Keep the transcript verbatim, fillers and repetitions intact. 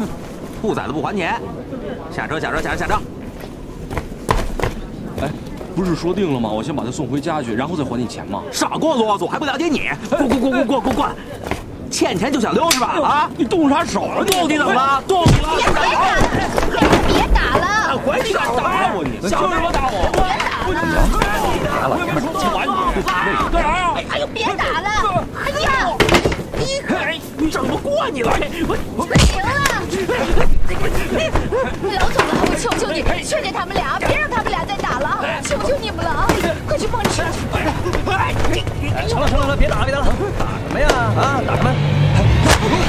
兔崽子不还钱，下车下车下车下车！ 哎，不是说定了吗？我先把他送回家去，然后再还你钱吗？ 少给我啰嗦，还不了解你！滚滚滚滚滚滚滚！欠钱就想溜是吧？啊！ 你动啥手啊？ 动你怎么了？动你了！ 别打了！ 回去干啥我你？ 想什么打我？ 别打了！ 打了，你们说还你？干啥呀？ 哎呦，别打了！哎呀， 你整不过你了！ 不行了！老总了，我求求你，劝劝他们俩，别让他们俩再打了，求求你们了啊！快去帮吃！ 哎，成了成了成了，别打了别打了，打什么呀？啊，打什么？